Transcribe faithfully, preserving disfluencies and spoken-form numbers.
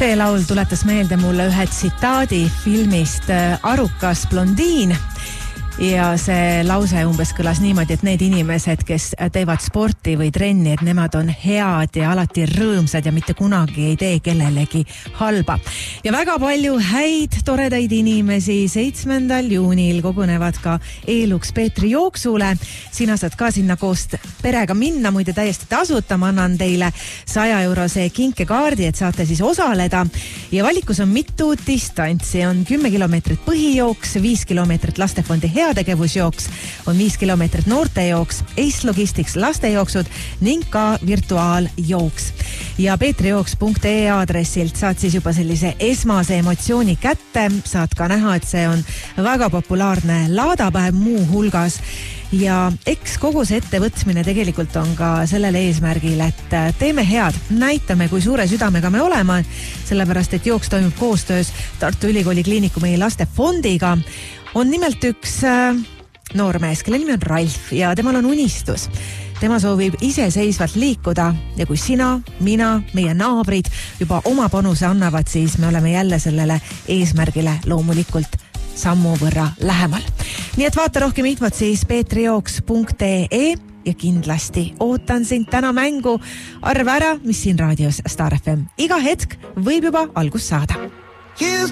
See laul tuletas meelde mulle ühe tsitaadi filmist Arukas blondiin. Ja see lause umbes kõlas niimoodi, et need inimesed, kes teevad sporti või trenni, et nemad on head ja alati rõõmsad ja mitte kunagi ei tee kellelegi halba. Ja väga palju häid, toredaid inimesi seitsmendal juunil kogunevad ka Eeluks Peetri jooksule. Sina saad ka sinna koos perega minna, muide täiesti tasuta. Ma annan teile saja eurose kinkekaardi, et saate siis osaleda. Ja valikus on mitu distantsi. On kümme kilomeetrit põhijooks, viis kilomeetrit lastefondi hea tegevusjooks, on viis kilomeetrit noortejooks, Ace Logistics lastejooksud ning ka virtuaaljooks. Ja peetrijooks punkt ee aadressilt saad siis juba sellise esmase emotsiooni kätte. Saad ka näha, et see on väga populaarne laadapäev muu hulgas. Ja eks kogu see ettevõtmine tegelikult on ka sellele eesmärgil, et teeme head, näitame, kui suure südamega me oleme, sellepärast, et jooks toimub koostöös Tartu Ülikooli Kliinikumi lastefondiga. On nimelt üks äh, noormees, kelle nimi on Ralf ja temal on unistus. Tema soovib iseseisvalt liikuda ja kui sina, mina, meie naabrid juba oma panuse annavad, siis me oleme jälle sellele eesmärgile loomulikult sammu võrra lähemal. Nii et vaata rohkem infot siis peetrijooks punkt ee ja kindlasti ootan sind täna mängu. Arva ära, mis siin raadios Star F M. Iga hetk võib juba algust saada.